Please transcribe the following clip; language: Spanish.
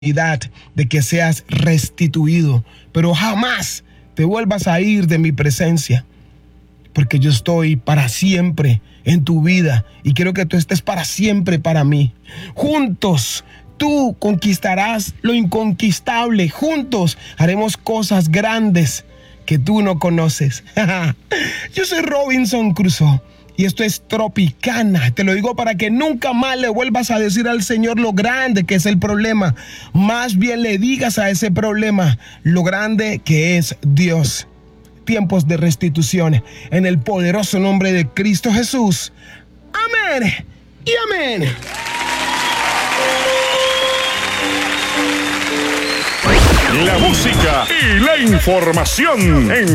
de que seas restituido, pero jamás te vuelvas a ir de mi presencia, porque yo estoy para siempre en tu vida y quiero que tú estés para siempre para mí. Juntos tú conquistarás lo inconquistable, juntos haremos cosas grandes que tú no conoces. Yo soy Robinson Crusoe y esto es Tropicana. Te lo digo para que nunca más le vuelvas a decir al Señor lo grande que es el problema. Más bien le digas a ese problema lo grande que es Dios. Tiempos de restitución en el poderoso nombre de Cristo Jesús. Amén y amén. La música y la información en